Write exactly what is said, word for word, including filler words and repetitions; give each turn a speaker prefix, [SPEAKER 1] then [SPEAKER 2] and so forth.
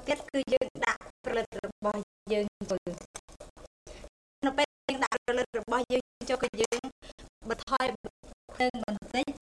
[SPEAKER 1] ទៀតគឺយើងដាក់ផលិតរបស់យើងចូលនៅពេលយើងដាក់ផលិតរបស់យើងចូលគឺយើងបន្ថយនឹងបន្តិច